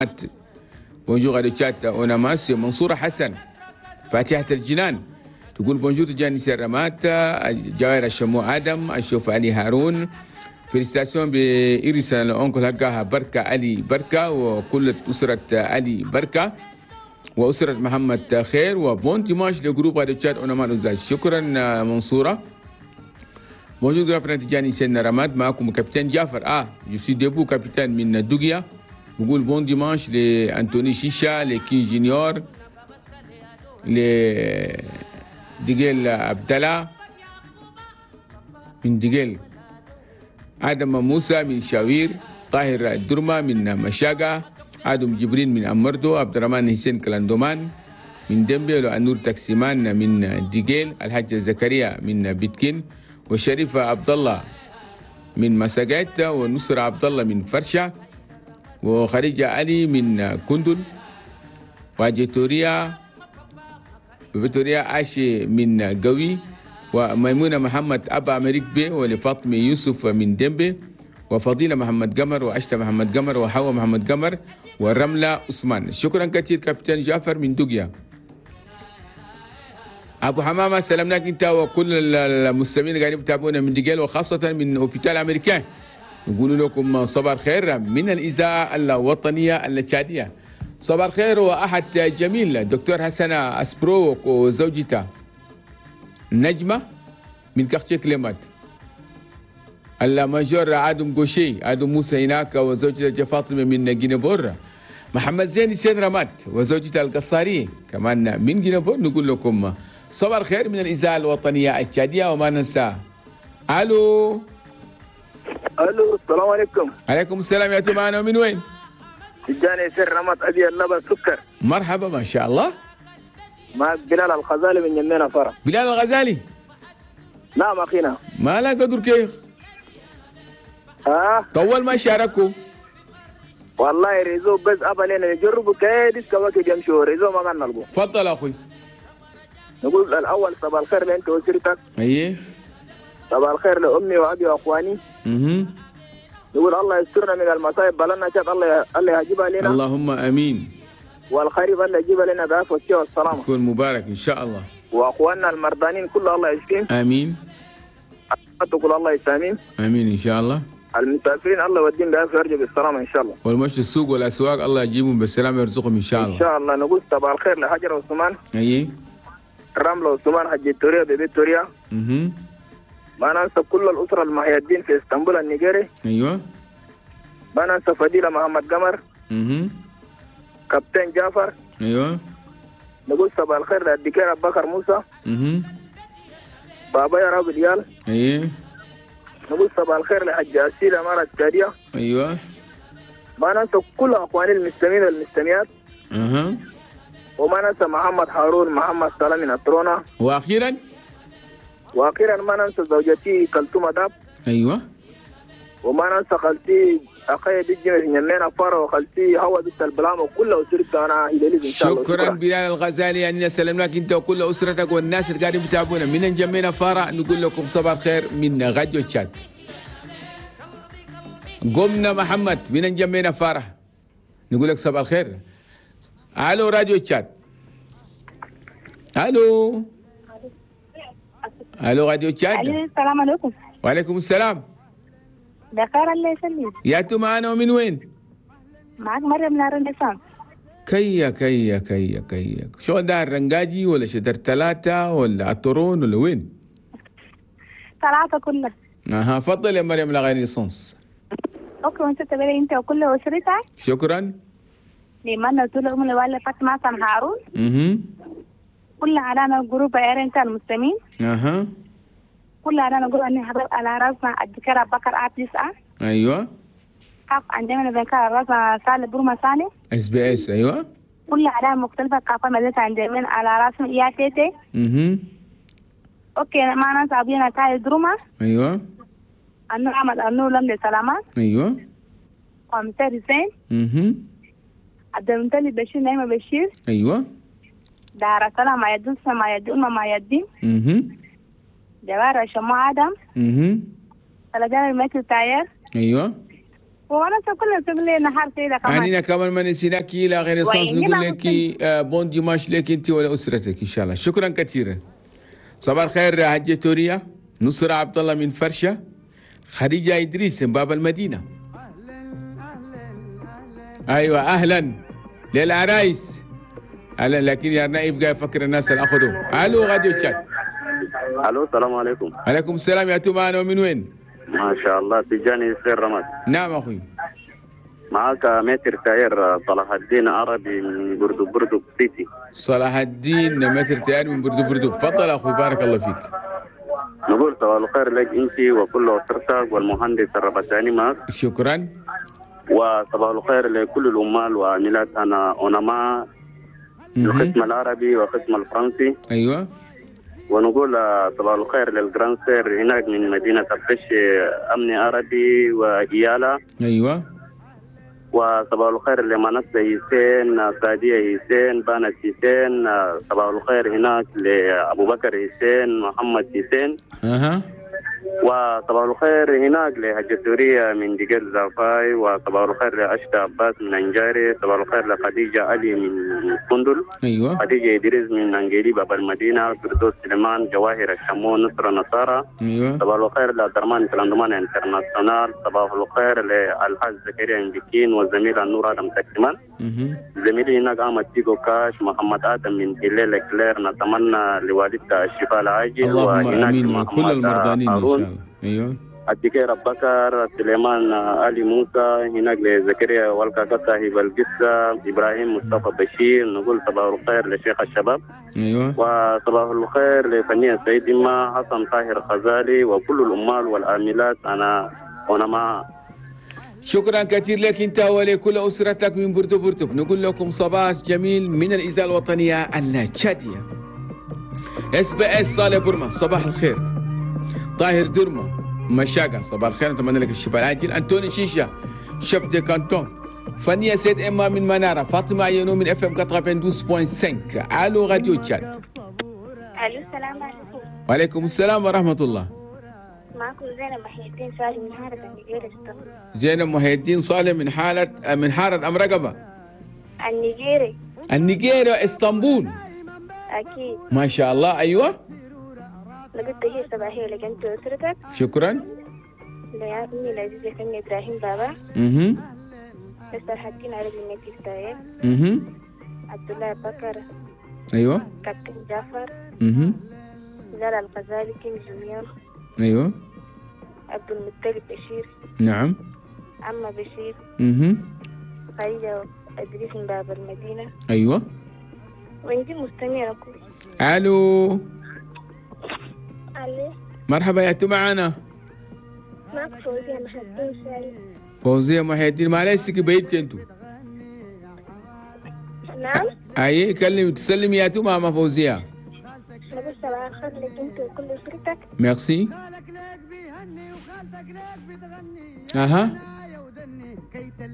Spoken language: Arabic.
بونجور على الشات اوناماس منصوره حسن فاتحه الجنان تقول بونجور تجاني سرمات جواهر الشمو ادم اشوف علي هارون فيليستاسيون بإيريسا الأنكل هكاها بركة علي بركة وكل أسرة علي بركة وأسرة محمد خير وبون ديماش لجروب هذا الشات اونامان أزاز. شكرا منصورة. بونجور جرافنا تجاني سنة رماد معكم كابتن جعفر يسي ديبو كابتن من دوغيا بقول بون ديماش لأنتوني شيشا لكين جينيور لديجيل عبدالله من ديجيل آدم موسى من شاوير طاهر الدرمة من مشاقة آدم جبرين من أمردو عبد الرحمن حسين كلاندومان من دمبي وأنور تكسيمان من ديجيل الحاج زكريا من بيتكين وشريفة عبد الله من مساقات ونصر عبد الله من فرشة وخريجة علي من كندل وفيتوريا عاشي من قوي وميمونة محمد أبا أمريك بي ولفاطمة يوسف من دمبي وفضيلة محمد قمر وأشتا محمد قمر وحوا محمد قمر ورملة عثمان. شكرا كثير كابتن جعفر من دوغيا. أبو حمامة سلمناك أنت وكل المستمعين قاعدين يتابعونا من ديجيل وخاصة من أوبيتال أمريكان. نقول لكم صباح الخير من الإذاعة الوطنية التشادية. صباح الخير وأحد جميل دكتور حسن أسبرو وزوجته نجمة من كارتيه كليمات. الماجور آدم غوشي آدم موسى هناك وزوجته فاطمة من جينيبور. محمد زين سين رمات وزوجته القصارية كمان من جينيبور. نقول لكم صباح الخير من الإذاعة الوطنية التشادية. وما ننسى ألو السلام عليكم. عليكم السلام. يا تمانا من وين؟ تجاني سر رمات أبي اللبن سكر. مرحبا ما شاء الله. معك بلال الغزالي من يمينة فرع. بلال الغزالي؟ نعم أخينا. ما لا قدر كيف؟ طول ما شاركوا والله ريزو بس أبا لنا نجربوا كيدس كواكي جمشو ريزو ما غنى لبو. فضل أخوي. نقول الأول صباح الخير لأنت وسيرتك. أيه. صباح الخير لأمي وأبي وأخواني. نقول الله يسترنا من المصائب بلنا شاك الله يجيبها لنا. اللهم آمين. والخير الله يجيبها لنا بعافية والشفاء والسلامة. يكون مبارك إن شاء الله. وأخواننا المرضانين كله الله يشفيهم. آمين. تقول الله يسامين. آمين إن شاء الله. المسافرين الله يوديهم بعافية ويرجعوا بالسلامة إن شاء الله. والمشي السوق والأسواق الله يجيبهم بالسلامة ويرزقهم إن شاء الله. إن شاء الله. نقول صباح الخير لحجر عثمان. أيه. رملة عثمان حج توريا بيبي توريا. ما ننسى كل الأسرة المحيا الدين في اسطنبول النيجيري. أيوة. ما ننسى فضيلة محمد قمر. كابتن جعفر. أيوة. نقول صباح الخير للدكتور أبو بكر موسى. بابا يا رب ديال. أيه. نقول صباح الخير لحج أسيل أمارة التالية. أيوة. ما ننسى كل أخواني المستمعين والمستمعات. وما ننسى محمد هارون محمد سلام من الترونة. وأخيرا ما ننسى زوجتي كلثوم داب. أيوة. وما ننسى خالتي أخي بيجي من يمينة فرع وخالتي هوا بنت البلام وكل أسرتي أنا إلى إن شاء الله. شكرا بلال الغزالي أني أسلم لك أنت وكل أسرتك والناس اللي قاعدين يتابعونا من جمينا فرع. نقول لكم صباح الخير من غاديو تشات. قمنا محمد من جمينا فرع نقول لك صباح الخير. الو راديو تشات. الو راديو تشات. السلام عليكم. وعليكم السلام. بخير الله يسلمك. يا تو معانا ومن وين؟ معك مريم من الرنجسان. كيا شو ده الرنجاجي ولا شدر ثلاثة ولا الطرون ولا وين؟ ثلاثة كلها. فضل يا مريم لغير صنص. اوكي وانت تبالي انت وكل اسرتك. شكرا. لمن طول عمري ولا فاطمة حسن هارون. كل علامة جروب انت المستمعين. كل علامة جروب اني حضر على راسنا الدكتور أبو بكر عبد الساعة. ايوه. كاف عندنا بنكار راسنا سالة برما سالة. SBS ايوه. كل علامة مختلفة كافة مدرسة عندنا على راسنا إياتيتي. اوكي ما ننسى ابينا تاي دروما. ايوه. النور أحمد النور لملي سلامات. ايوه. ومثال حسين. عبد المطلب بشير نعيمة بشير. ايوه. دار السلام مع يدين مع يدين مع يدين. جوار شمو آدم. سلجان المثل تاير. ايوه. وانا كلها تقول لي نهار سيدة كمان. أنا كمان ما نسيناك إلى غير صاص نقول لك بون ديماش لك أنت ولأسرتك إن شاء الله. شكرا كثيرا. صباح الخير حجة توريا، نصر عبد الله من فرشة، خديجة إدريس من باب المدينة. أيوة أهلا للعرايس. أهلا، لكن يا نائب جاي يفكر الناس اللي أخذوه. ألو غاديو تشات. الو السلام عليكم. عليكم السلام. يا معنا ومن وين؟ ما شاء الله تجاني سير رماد. نعم اخوي. معك متر تاير صلاح الدين عربي من بردو سيتي. صلاح الدين متر تاير من بردو. تفضل اخوي بارك الله فيك. نقول صباح الخير لك انت وكل اسرتك والمهندس الربتاني معك. شكرا. وصباح الخير لكل العمال وعاملات اونما القسم العربي والقسم الفرنسي. ايوه. ونقول صباح الخير للجراند سير هناك من مدينة الفش أمني عربي وإيالا. أيوة. وصباح الخير لمنصة حسين، سعدية حسين، بانت حسين. صباح الخير هناك لأبو بكر حسين، محمد حسين. وصباح الخير هناك لحجة سوريا من دقل زافاي. وصباح الخير لأشتا عباس من أنجاري. صباح الخير لخديجة علي من فندل. أيوة. خديجة إدريس من أنجيلي باب المدينة. فردوس سليمان، جواهر الشمون، نصر نصارى. أيوة. صباح الخير لدرمان كلاندمان انترناسيونال. صباح الخير للحاج زكريا انديكين والزميل النور آدم تكتمان. زميلي هناك أحمد تيجو كاش، محمد آدم من هلال كلير. نتمنى لوالدتها الشفاء العاجل. اللهم آمين وكل المرضانين إن شاء الله. أيوة. الدكير أبو بكر، سليمان علي موسى هناك لزكريا والكاكا صاحب القصة، إبراهيم مصطفى بشير. نقول صباح الخير لشيخ الشباب. أيوة. وصباح الخير لفنية سيد ما حسن طاهر خزالي وكل الأمال والعاملات أنا مع. شكرا كثير لك أنت ولكل أسرتك من بردو. نقول لكم صباح جميل من الإذاعة الوطنية التشادية. SBS صالح برما صباح الخير. طاهر درما مشاقة صباح الخير، نتمنى لك الشفاء العاجل. أنتوني شيشة شيف دي كانتون. فنية سيد إما من منارة. فاطمة عينو من FM 92.5. ألو غاديو تشات. الو السلام عليكم. وعليكم السلام ورحمة الله. معكم زينب محي الدين صالح من حارة النيجيري. زينب محي الدين صالح من حارة أم رقبة؟ النيجيري اسطنبول. أكيد. ما شاء الله. أيوة. لقد هي صباحية لك أنت وأسرتك. شكرا. لأمي العزيزة فني إبراهيم بابا. مستر حكين على الميتي ستايل. عبد الله بكر. أيوة. كابتن جعفر. زال الغزالي كيم جونيور. أيوة. عبد المطلب بشير. نعم. عم بشير. خديجة إدريس من باب المدينة. أيوة. وإنتي مستمعة. ألو. ألو. مرحبا يا معنا. معك فوزية محي الدين سالم. فوزية محي الدين، ما ليس بعيد انتو. نعم. أي كلم تسلم يا ماما فوزية. نقول صباح الخير لك أنت وكل أسرتك. ميرسي. أها.